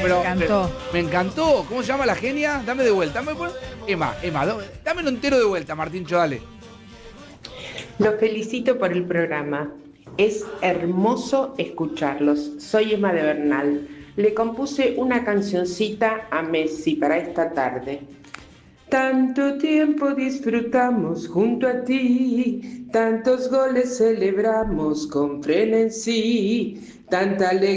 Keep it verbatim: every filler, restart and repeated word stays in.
pero encantó. Me, me encantó. ¿Cómo se llama la genia? Dame de vuelta. Dame, Emma, Emma, dámelo entero de vuelta, Martincho, dale. Los felicito por el programa. Es hermoso escucharlos. Soy Emma de Bernal. Le compuse una cancioncita a Messi para esta tarde. Tanto tiempo disfrutamos junto a ti, tantos goles celebramos con frenesí, tanta alegría.